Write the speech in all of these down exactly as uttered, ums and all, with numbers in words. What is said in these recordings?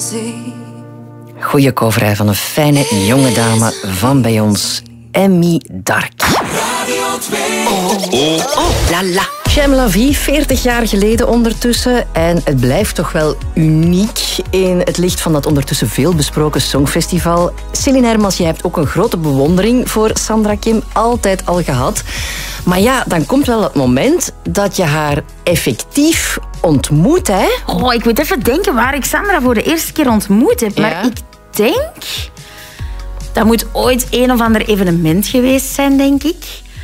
Goeie cover hè, van een fijne jonge dame van bij ons, Emmy Dark. Radio twee. Oh, oh, oh, la la. J'aime la vie, veertig jaar geleden ondertussen. En het blijft toch wel uniek in het licht van dat ondertussen veel besproken Songfestival. Céline Hermans, jij hebt ook een grote bewondering voor Sandra Kim, altijd al gehad. Maar ja, dan komt wel het moment dat je haar effectief ontmoet, hè? Oh, ik moet even denken waar ik Sandra voor de eerste keer ontmoet heb. Maar ja. ik denk... Dat moet ooit een of ander evenement geweest zijn, denk ik.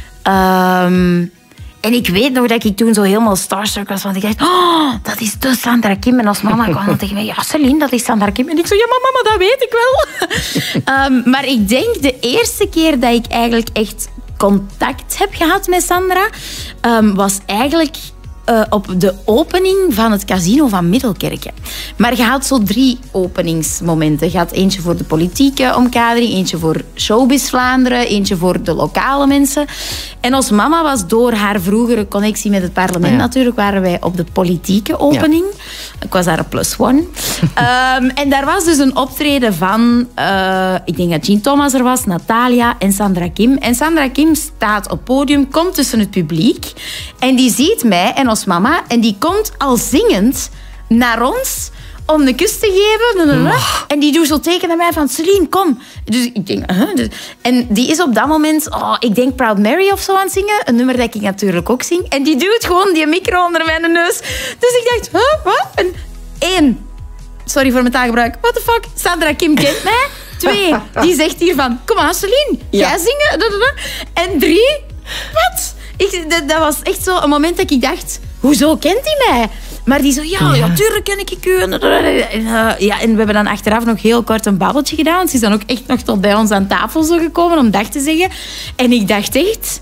Um, en ik weet nog dat ik toen zo helemaal starstruck was. Want ik dacht, oh, dat is de Sandra Kim. En als mama kwam dan tegen mij, ja, Celine, dat is Sandra Kim. En ik zo, ja, mama, dat weet ik wel. um, maar ik denk de eerste keer dat ik eigenlijk echt contact heb gehad met Sandra, um, was eigenlijk... Uh, op de opening van het casino van Middelkerken. Maar je had zo drie openingsmomenten. Je had eentje voor de politieke omkadering, eentje voor Showbiz Vlaanderen, eentje voor de lokale mensen. En als mama was door haar vroegere connectie met het parlement ja. natuurlijk, waren wij op de politieke opening. Ja. Ik was daar een plus one. um, en daar was dus een optreden van, uh, ik denk dat Jean Thomas er was, Natalia en Sandra Kim. En Sandra Kim staat op het podium, komt tussen het publiek en die ziet mij en als mama en die komt al zingend naar ons om de kus te geven. Oh. En die doet zo teken naar mij van, Celine, kom. Dus ik denk, uh-huh. En die is op dat moment, oh, ik denk Proud Mary of zo aan het zingen. Een nummer dat ik natuurlijk ook zing. En die duwt gewoon die micro onder mijn neus. Dus ik dacht, huh, wat? En één, sorry voor mijn taalgebruik, what the fuck, Sandra Kim kent mij. Twee, die zegt hier van, kom aan Celine, ja. jij zingen. En drie, wat? Ik, dat, dat was echt zo een moment dat ik dacht, hoezo kent hij mij? Maar die zo, ja, ja. natuurlijk ken ik u. En, uh, ja, en we hebben dan achteraf nog heel kort een babbeltje gedaan. Ze is dan ook echt nog tot bij ons aan tafel zo gekomen om dag te zeggen. En ik dacht echt,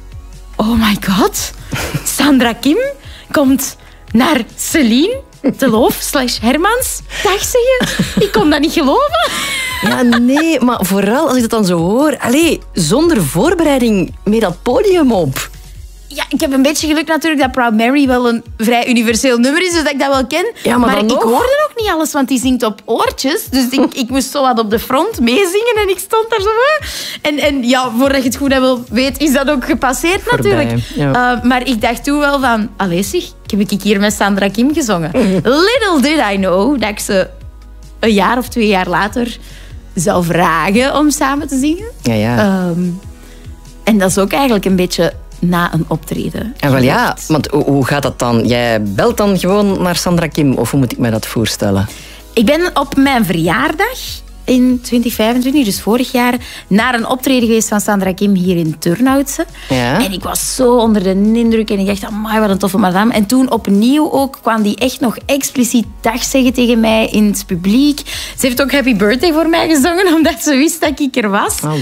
oh my god, Sandra Kim komt naar Celine de Loof slash Hermans dag zeggen. Ik kon dat niet geloven. Ja, nee, maar vooral als ik dat dan zo hoor. Allee, zonder voorbereiding mee dat podium op. Ja, ik heb een beetje geluk natuurlijk dat Proud Mary wel een vrij universeel nummer is, dus dat ik dat wel ken. Ja, maar maar ik nog... hoorde ook niet alles, want die zingt op oortjes. Dus ik, ik moest zo wat op de front meezingen en ik stond daar zo. En, en ja, voordat je het goed wil weet, is dat ook gepasseerd Voorbij, natuurlijk. Ja. Uh, maar ik dacht toen wel van, allee zeg, heb ik hier met Sandra Kim gezongen. Little did I know dat ik ze een jaar of twee jaar later zou vragen om samen te zingen. Ja, ja. Um, en dat is ook eigenlijk een beetje na een optreden. En wel ja, want hoe gaat dat dan? Jij belt dan gewoon naar Sandra Kim, of hoe moet ik mij dat voorstellen? Ik ben op mijn verjaardag in twintig vijfentwintig, dus vorig jaar, naar een optreden geweest van Sandra Kim hier in Turnhoutse. Ja. En ik was zo onder de indruk en ik dacht, amai, wat een toffe madame. En toen opnieuw ook kwam die echt nog expliciet dag zeggen tegen mij in het publiek. Ze heeft ook Happy Birthday voor mij gezongen, omdat ze wist dat ik er was. Oh.